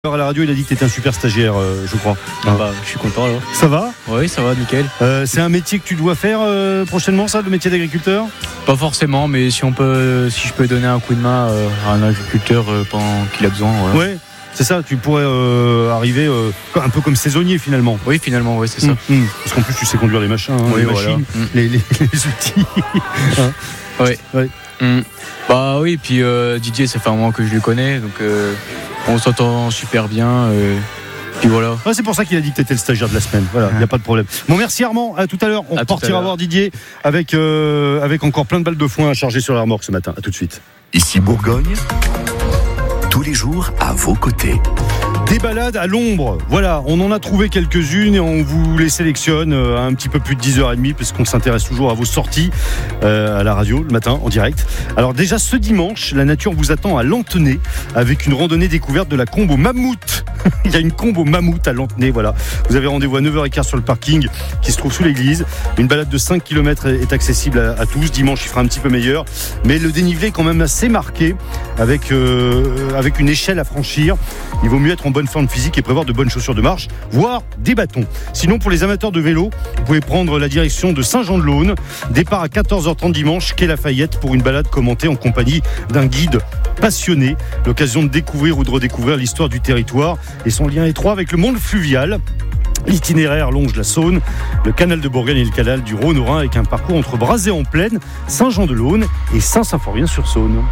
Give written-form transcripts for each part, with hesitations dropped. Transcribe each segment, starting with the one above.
À la radio, il a dit que tu étais un super stagiaire, je crois. Je suis content alors. Ça va ? Oui, ça va, nickel. C'est un métier que tu dois faire prochainement, ça, le métier d'agriculteur ? Pas forcément, mais si je peux donner un coup de main à un agriculteur pendant qu'il a besoin. Voilà. Ouais, c'est ça, tu pourrais arriver un peu comme saisonnier finalement. Oui, finalement, oui, c'est ça. Parce qu'en plus, tu sais conduire les machins, oui, les voilà. machines, les outils. Oui. Ouais. Bah oui, puis Didier, ça fait un moment que je le connais, donc on s'entend super bien. Puis voilà. Ouais, c'est pour ça qu'il a dit que tu étais le stagiaire de la semaine. Voilà, il n'y a pas de problème. Bon, merci Armand. À tout à l'heure. On partira voir Didier avec encore plein de balles de foin à charger sur la remorque ce matin. À tout de suite. Ici Bourgogne, tous les jours à vos côtés. Des balades à l'ombre, voilà, on en a trouvé quelques-unes et on vous les sélectionne à un petit peu plus de 10h30 parce qu'on s'intéresse toujours à vos sorties à la radio le matin en direct. Alors déjà ce dimanche, la nature vous attend à Lantenay avec une randonnée découverte de la combe au mammouth. Il y a une combe au mammouth à Lantenay, voilà. Vous avez rendez-vous à 9h15 sur le parking qui se trouve sous l'église. Une balade de 5 km est accessible à tous. Dimanche, il fera un petit peu meilleur, mais le dénivelé est quand même assez marqué avec une échelle à franchir. Il vaut mieux être en bonne forme physique et prévoir de bonnes chaussures de marche, voire des bâtons. Sinon, pour les amateurs de vélo, vous pouvez prendre la direction de Saint-Jean-de-Laune. Départ à 14h30 dimanche, quai Lafayette, pour une balade commentée en compagnie d'un guide passionné. L'occasion de découvrir ou de redécouvrir l'histoire du territoire et son lien étroit avec le monde fluvial. L'itinéraire longe la Saône, le canal de Bourgogne et le canal du Rhône au Rhin avec un parcours entre Brazé-en-Plaine, Saint-Jean-de-Laune et Saint-Symphorien-sur-Saône.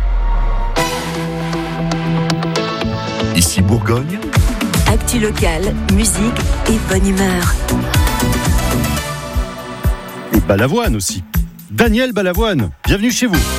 Ici Bourgogne. Actu locale, musique et bonne humeur. Et Balavoine aussi. Daniel Balavoine, bienvenue chez vous.